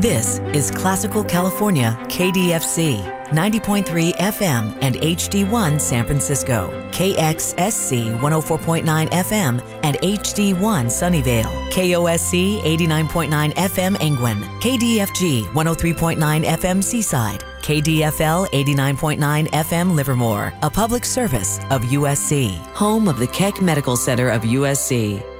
This is Classical California KDFC, 90.3 FM and HD1 San Francisco, KXSC 104.9 FM and HD1 Sunnyvale, KOSC 89.9 FM Angwin, KDFG 103.9 FM Seaside, KDFL 89.9 FM Livermore, a public service of USC, home of the Keck Medical Center of USC.